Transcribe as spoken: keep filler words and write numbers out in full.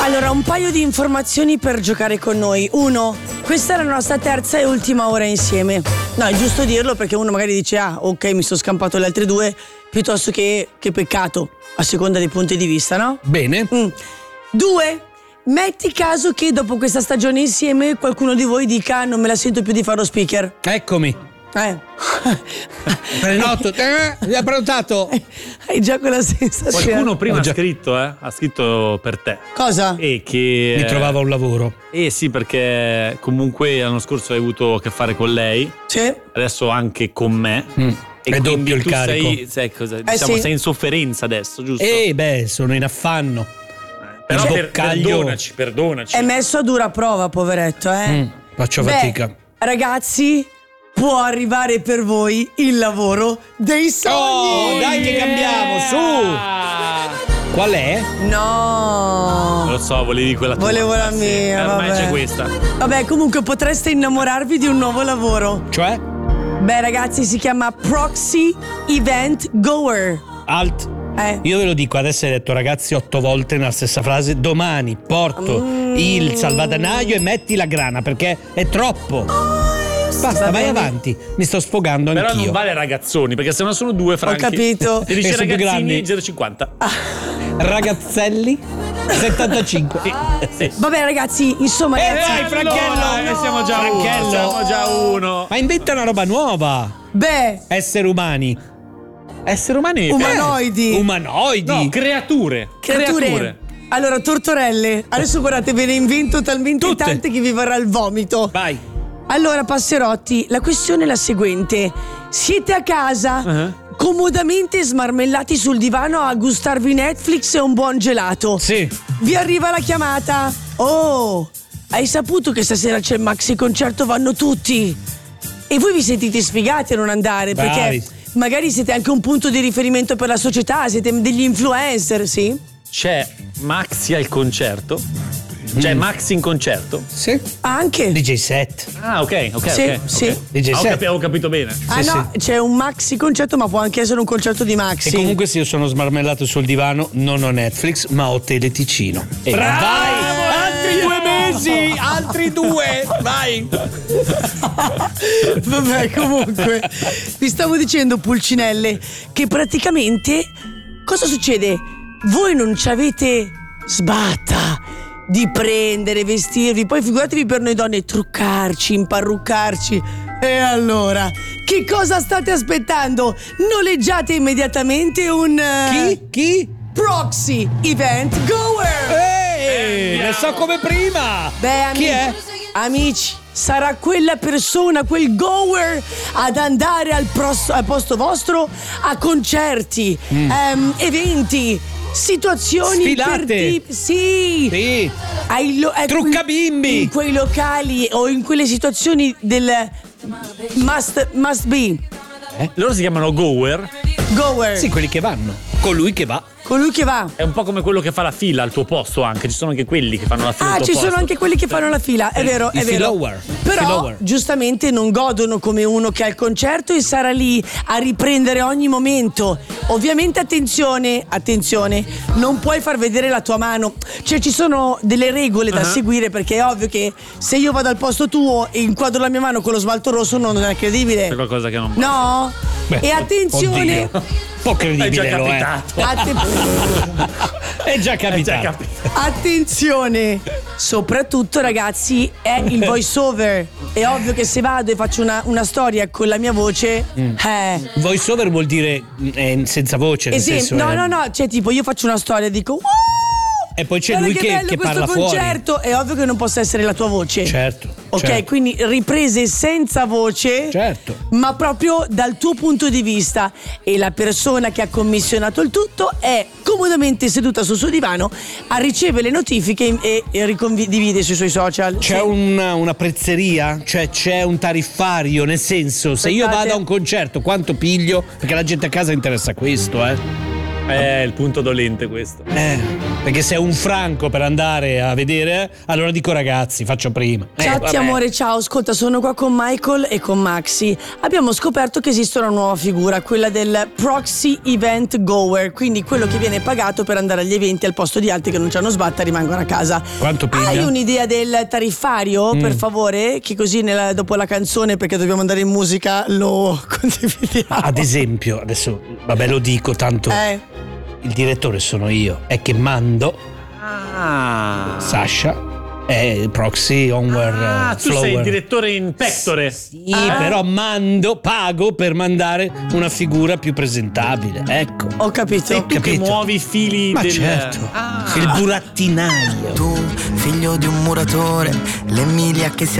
Allora, un paio di informazioni per giocare con noi. Uno, questa è la nostra terza e ultima ora insieme. No, è giusto dirlo perché uno magari dice ah, ok, mi sono scampato le altre due, piuttosto che che peccato, a seconda dei punti di vista, no? Bene. Mm. Due, metti caso che dopo questa stagione insieme qualcuno di voi dica non me la sento più di fare lo speaker. Eccomi. Eh. Prenotto, eh, mi ha prenotato. Hai già quella sensazione. Qualcuno prima Ho già- ha scritto, eh? Ha scritto per te. Cosa? E che Mi trovava un lavoro. Eh sì, perché comunque l'anno scorso hai avuto a che fare con lei, Sì. adesso anche con me. Mm. E È quindi doppio il tu carico. sei, sai cosa, diciamo, sì. sei in sofferenza adesso, giusto? Eh beh, sono in affanno. Però per, boccaglio. perdonaci, perdonaci. È messo a dura prova, poveretto, eh. Mm, faccio Beh, fatica. Ragazzi, può arrivare per voi il lavoro dei sogni. Oh, dai che cambiamo, su. Qual è? No. Lo so, volevi quella tua. Volevo la Sì, mia, ormai vabbè. c'è questa. Vabbè, comunque potreste innamorarvi di un nuovo lavoro. Cioè? Beh, ragazzi, si chiama Proxy Event Goer. Alt. Eh. Io ve lo dico, adesso hai detto ragazzi otto volte nella stessa frase. Domani porto il salvadanaio e metti la grana perché è troppo. Basta, Va vai bene. avanti. Mi sto sfogando Però anch'io. non vale ragazzoni, perché se no sono due franchi. capito. E dice E sono più ragazzini grandi. zero virgola cinquanta. Ragazzelli settantacinque. Sì. Vabbè, ragazzi, insomma, Eh, ragazzi, dai, Franchello! Allora, ne siamo già uno, Franchello. siamo già uno. Ma inventa una roba nuova. beh, Esseri umani. Esseri umani. umanoidi. Umanoidi. No, creature. Creature. Allora, tortorelle. Adesso guardate, ve ne invento talmente Tutte. tante che vi verrà il vomito. Vai. Allora, Passerotti, la questione è la seguente. Siete a casa, Uh-huh. comodamente smarmellati sul divano a gustarvi Netflix e un buon gelato. Sì. Vi arriva la chiamata. Oh, hai saputo che stasera c'è il maxi concerto, vanno tutti. E voi vi sentite sfigati a non andare, Bravi. perché magari siete anche un punto di riferimento per la società, siete degli influencer, sì? C'è Maxi al concerto. C'è Maxi in concerto. Sì. Anche. D J set. Ah, ok, ok. Sì, ok, sì. ok. D J Ah, ho, set. capi- ho capito bene. Ah Sì, no, c'è un maxi concerto, ma può anche essere un concerto di maxi. E comunque se io sono smarmellato sul divano non ho Netflix ma ho Teleticino. E Bravo! vai! Altri due mesi! Altri due! Vai! Vabbè, comunque, vi stavo dicendo, pulcinelle, che praticamente cosa succede? Voi non ci avete sbatta di prendere, vestirvi, poi figuratevi per noi donne, truccarci, imparruccarci. E allora, che cosa state aspettando? Noleggiate immediatamente un eh, Chi? Chi? Proxy Event Goer. Ehi! Ne so come prima! Beh, amici, Chi è? Amici, sarà quella persona, quel goer, ad andare al, pros- al posto vostro a concerti, Mm. ehm, eventi, situazioni Sfilate. per tip- sì, Sì. ai lo- ecco, Truccabimbi. in quei locali o in quelle situazioni del must, must be Loro si chiamano goer. goer, Sì, quelli che vanno. Colui che va. colui che va. È un po' come quello che fa la fila al tuo posto anche. Ci sono anche quelli che fanno la fila Ah, al tuo ci posto. sono anche quelli che fanno la fila, è vero, i è vero. follower. Però, Follower. giustamente, non godono come uno che ha il concerto e sarà lì a riprendere ogni momento. Ovviamente, attenzione, attenzione, non puoi far vedere la tua mano. Cioè, ci sono delle regole da Uh-huh. seguire, perché è ovvio che se io vado al posto tuo e inquadro la mia mano con lo smalto rosso, non è credibile. C'è qualcosa che non va. No? Beh, e attenzione. oddio. Un po' credibile, È già lo è. capitato. atte- È già È già capitato. capitato. Attenzione, soprattutto ragazzi, è il voice over. È ovvio che se vado e faccio una, una storia con la mia voce, eh. Voice over vuol dire eh, senza voce, nel Esempio, senso, no, eh, no, no, cioè tipo io faccio una storia e dico "Wow, E poi c'è guarda lui che, che, bello che questo parla fuori. concerto", è ovvio che non possa essere la tua voce. Certo. Ok, certo. quindi riprese senza voce, Certo. ma proprio dal tuo punto di vista. E la persona che ha commissionato il tutto è comodamente seduta sul suo divano a ricevere le notifiche e, e ricondivide sui suoi social. C'è Sì. una, una prezzeria? Cioè c'è un tariffario? Nel senso, se io Aspettate. vado a un concerto, quanto piglio? Perché la gente a casa interessa questo, eh. È il punto dolente questo. Eh. Perché se è un franco per andare a vedere, allora dico ragazzi, faccio prima. Chatti Eh, amore, ciao, ascolta, sono qua con Michael e con Maxi. Abbiamo scoperto che esiste una nuova figura, quella del proxy event goer, quindi quello che viene pagato per andare agli eventi al posto di altri che non c'hanno sbatta e rimangono a casa. Quanto piglia? Hai un'idea del tariffario, Mm. per favore? Che così nella- dopo la canzone, perché dobbiamo andare in musica, lo condividiamo. Ad esempio, adesso vabbè lo dico, tanto Eh, il direttore sono io, è che mando Ah. Sasha è proxy onward Ah, uh, tu sei flower. il direttore in pectore. Sì, Ah. però mando, pago per mandare una figura più presentabile, ecco. ho capito. Sei tu che capito. muovi i fili Ma del... certo, Ah. il burattinaio. Tu, figlio di un muratore, l'Emilia che si